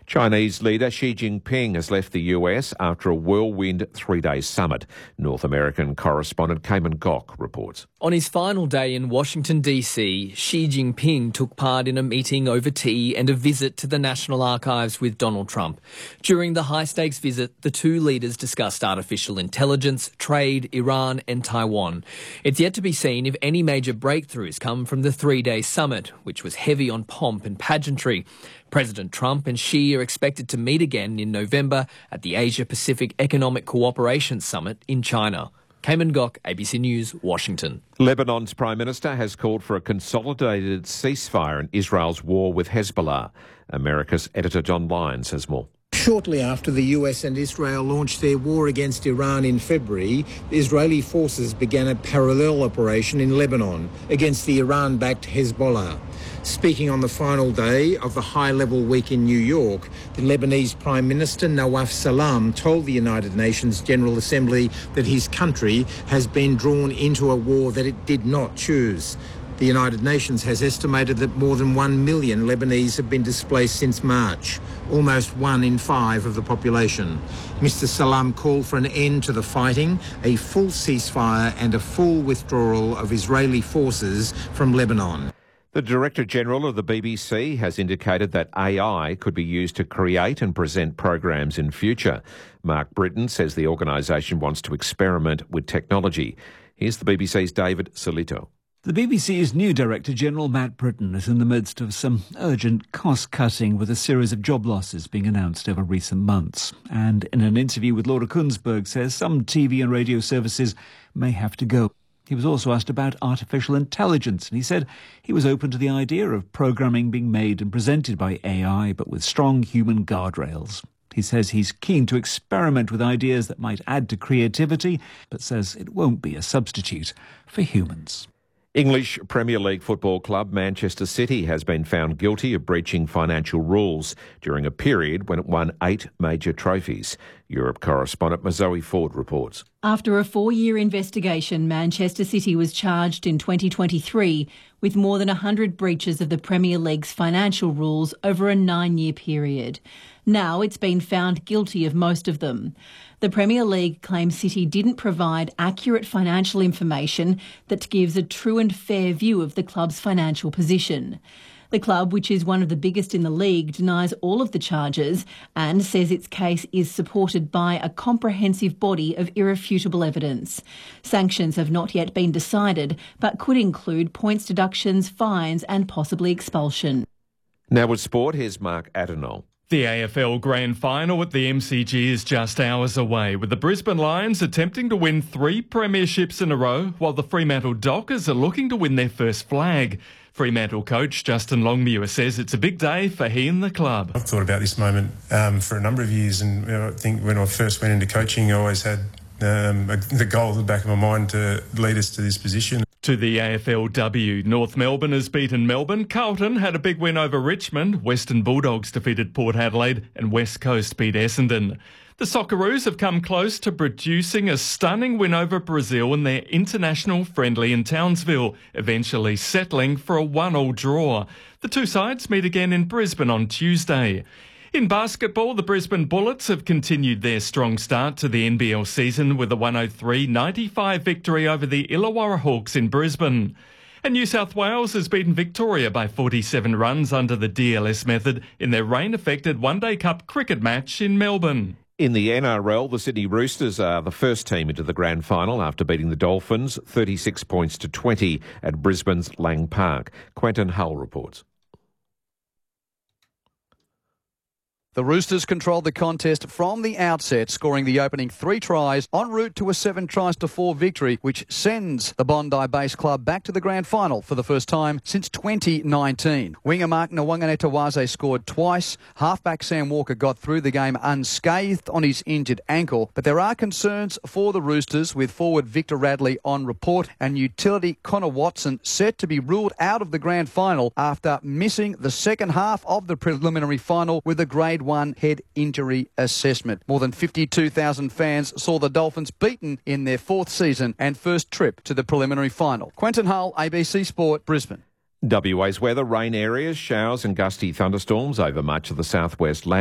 Chinese leader Xi Jinping has left the US after a whirlwind three-day summit. North American correspondent Cayman Gok reports. On his final day in Washington, D.C., Xi Jinping took part in a meeting over tea and a visit to the National Archives with Donald Trump. During the high-stakes visit, the two leaders discussed artificial intelligence, trade, Iran and Taiwan. It's yet to be seen if any major breakthroughs come from the three-day summit, which was heavy on pomp and pageantry. President Trump and Xi are expected to meet again in November at the Asia-Pacific Economic Cooperation Summit in China. Cayman Gok, ABC News, Washington. Lebanon's Prime Minister has called for a consolidated ceasefire in Israel's war with Hezbollah. America's editor John Lyons has more. Shortly after the US and Israel launched their war against Iran in February, Israeli forces began a parallel operation in Lebanon against the Iran-backed Hezbollah. Speaking on the final day of the high-level week in New York, the Lebanese Prime Minister Nawaf Salam told the United Nations General Assembly that his country has been drawn into a war that it did not choose. The United Nations has estimated that more than 1 million Lebanese have been displaced since March, almost 1 in 5 of the population. Mr. Salam called for an end to the fighting, a full ceasefire and a full withdrawal of Israeli forces from Lebanon. The Director General of the BBC has indicated that AI could be used to create and present programs in future. Mark Britton says the organisation wants to experiment with technology. Here's the BBC's David Solito. The BBC's new Director General, Matt Britton, is in the midst of some urgent cost-cutting with a series of job losses being announced over recent months. And in an interview with Laura Kunsberg, says some TV and radio services may have to go. He was also asked about artificial intelligence, and he said he was open to the idea of programming being made and presented by AI, but with strong human guardrails. He says he's keen to experiment with ideas that might add to creativity, but says it won't be a substitute for humans. English Premier League football club Manchester City has been found guilty of breaching financial rules during a period when it won 8 major trophies. Europe correspondent Mazoe Ford reports. After a 4-year investigation, Manchester City was charged in 2023 with more than 100 breaches of the Premier League's financial rules over a 9-year period. Now it's been found guilty of most of them. The Premier League claims City didn't provide accurate financial information that gives a true and fair view of the club's financial position. The club, which is one of the biggest in the league, denies all of the charges and says its case is supported by a comprehensive body of irrefutable evidence. Sanctions have not yet been decided, but could include points deductions, fines and possibly expulsion. Now with sport, here's Mark Adenol. The AFL Grand Final at the MCG is just hours away, with the Brisbane Lions attempting to win 3 premierships in a row, while the Fremantle Dockers are looking to win their first flag. Fremantle coach Justin Longmuir says it's a big day for he and the club. I've thought about this moment for a number of years, and I think when I first went into coaching, I always had the goal at the back of my mind to lead us to this position. To the AFLW, North Melbourne has beaten Melbourne, Carlton had a big win over Richmond, Western Bulldogs defeated Port Adelaide and West Coast beat Essendon. The Socceroos have come close to producing a stunning win over Brazil in their international friendly in Townsville, eventually settling for a 1-1 draw. The two sides meet again in Brisbane on Tuesday. In basketball, the Brisbane Bullets have continued their strong start to the NBL season with a 103-95 victory over the Illawarra Hawks in Brisbane. And New South Wales has beaten Victoria by 47 runs under the DLS method in their rain-affected One Day Cup cricket match in Melbourne. In the NRL, the Sydney Roosters are the first team into the grand final after beating the Dolphins 36 points to 20 at Brisbane's Lang Park. Quentin Hull reports. The Roosters controlled the contest from the outset, scoring the opening 3 tries en route to a 7-4 victory, which sends the Bondi-based club back to the grand final for the first time since 2019. Winger Mark Nwanganetawaze scored twice. Halfback Sam Walker got through the game unscathed on his injured ankle, but there are concerns for the Roosters, with forward Victor Radley on report and utility Connor Watson set to be ruled out of the grand final after missing the second half of the preliminary final with a grade 1 head injury assessment. More than 52,000 fans saw the Dolphins beaten in their 4th season and first trip to the preliminary final. Quentin Hull, ABC Sport, Brisbane. WA's weather, rain areas, showers and gusty thunderstorms over much of the southwest land.